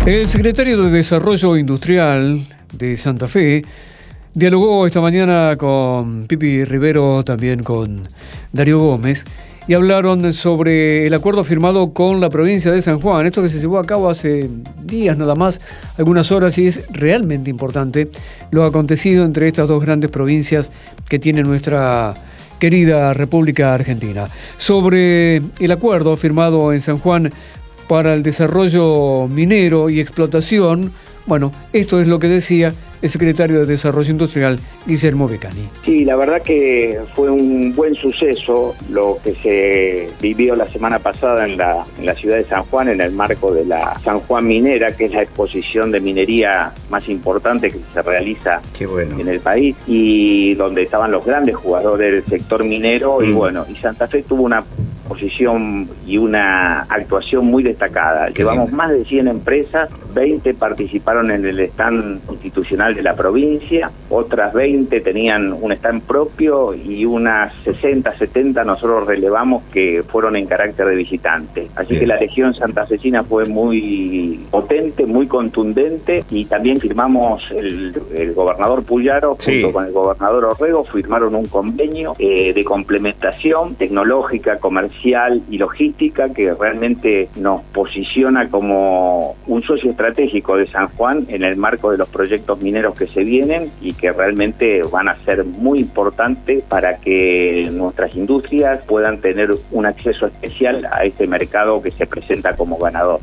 El secretario de Desarrollo Industrial de Santa Fe dialogó esta mañana con Pipi Rivero, también con Darío Gómez, y hablaron sobre el acuerdo firmado con la provincia de San Juan. Esto que se llevó a cabo hace días nada más, algunas horas, y es realmente importante lo acontecido entre estas dos grandes provincias que tiene nuestra querida República Argentina. Sobre el acuerdo firmado en San Juan para el desarrollo minero y explotación, bueno, esto es lo que decía el secretario de Desarrollo Industrial, Guillermo Beccani. Sí, la verdad que fue un buen suceso lo que se vivió la semana pasada en la ciudad de San Juan, en el marco de la San Juan Minera, que es la exposición de minería más importante que se realiza en el país, y donde estaban los grandes jugadores del sector minero, y bueno, y Santa Fe tuvo una posición y una actuación muy destacada. Llevamos más de 100 empresas, 20 participaron en el stand institucional de la provincia, otras 20 tenían un stand propio y unas 60, 70 nosotros relevamos que fueron en carácter de visitante. Así que la región santafesina fue muy potente, muy contundente, y también firmamos el gobernador Puyaro junto con el gobernador Orrego, firmaron un convenio de complementación tecnológica, comercial y logística que realmente nos posiciona como un socio estratégico de San Juan en el marco de los proyectos mineros que se vienen y que realmente van a ser muy importantes para que nuestras industrias puedan tener un acceso especial a este mercado que se presenta como ganador.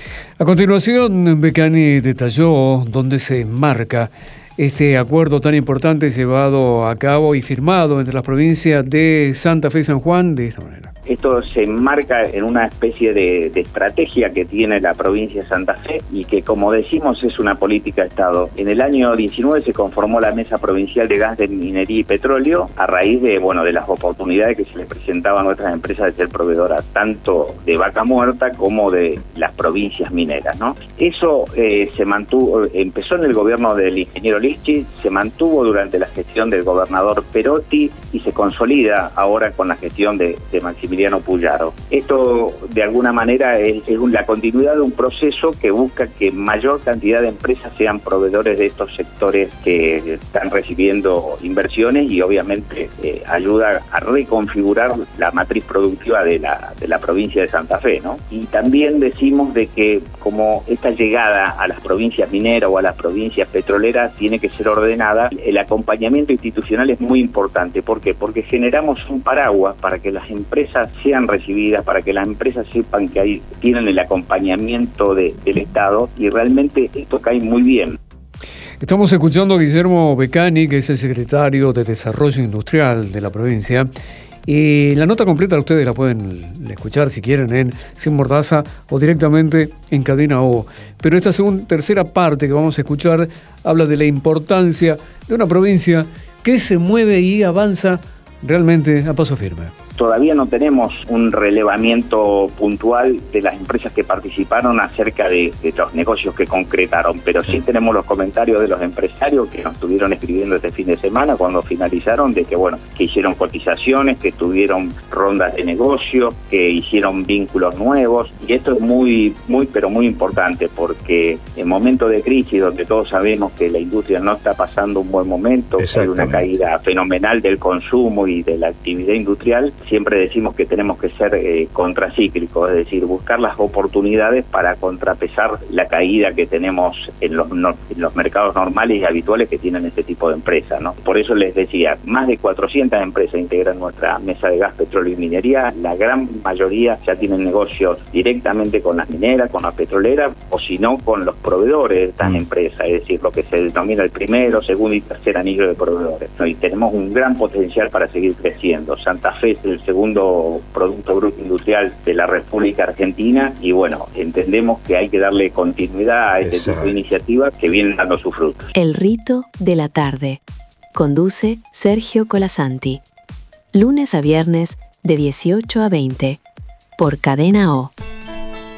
A continuación, Beccani detalló dónde se enmarca este acuerdo tan importante llevado a cabo y firmado entre las provincias de Santa Fe y San Juan de esta manera. Esto se enmarca en una especie de estrategia que tiene la provincia de Santa Fe y que, como decimos, es una política de Estado. En el año 19 se conformó la Mesa Provincial de Gas de Minería y Petróleo a raíz de las oportunidades que se les presentaban a nuestras empresas de ser proveedoras tanto de Vaca Muerta como de las provincias mineras, ¿no? Eso se mantuvo, empezó en el gobierno del ingeniero Lichi, se mantuvo durante la gestión del gobernador Perotti y se consolida ahora con la gestión de Maximiliano Puyaro. Esto de alguna manera es la continuidad de un proceso que busca que mayor cantidad de empresas sean proveedores de estos sectores que están recibiendo inversiones y obviamente ayuda a reconfigurar la matriz productiva de la provincia de Santa Fe, ¿no? Y también decimos de que como esta llegada a las provincias mineras o a las provincias petroleras tiene que ser ordenada, el acompañamiento institucional es muy importante. ¿Por qué? Porque generamos un paraguas para que las empresas sean recibidas, para que las empresas sepan que ahí tienen el acompañamiento del Estado, y realmente esto cae muy bien. Estamos escuchando a Guillermo Beccani, que es el secretario de Desarrollo Industrial de la provincia, y la nota completa ustedes la pueden escuchar si quieren en Sin Mordaza o directamente en Cadena O. Pero esta tercera parte que vamos a escuchar habla de la importancia de una provincia que se mueve y avanza realmente a paso firme. Todavía no tenemos un relevamiento puntual de las empresas que participaron acerca de los negocios que concretaron, pero sí tenemos los comentarios de los empresarios que nos estuvieron escribiendo este fin de semana cuando finalizaron, de que que hicieron cotizaciones, que tuvieron rondas de negocio, que hicieron vínculos nuevos, y esto es muy, pero muy importante, porque en momentos de crisis donde todos sabemos que la industria no está pasando un buen momento, hay una caída fenomenal del consumo y de la actividad industrial, siempre decimos que tenemos que ser contracíclicos, es decir, buscar las oportunidades para contrapesar la caída que tenemos en los mercados normales y habituales que tienen este tipo de empresas, ¿no? Por eso les decía, más de 400 empresas integran nuestra mesa de gas, petróleo y minería. La gran mayoría ya tienen negocios directamente con las mineras, con las petroleras, o si no, con los proveedores de estas empresas, es decir, lo que se denomina el primero, segundo y tercer anillo de proveedores, ¿no? Y tenemos un gran potencial para seguir creciendo. Santa Fe es el segundo Producto Bruto Industrial de la República Argentina y entendemos que hay que darle continuidad a este tipo de iniciativas que vienen dando sus frutos. El rito de la tarde. Conduce Sergio Colasanti. Lunes a viernes de 18 a 20 por Cadena O.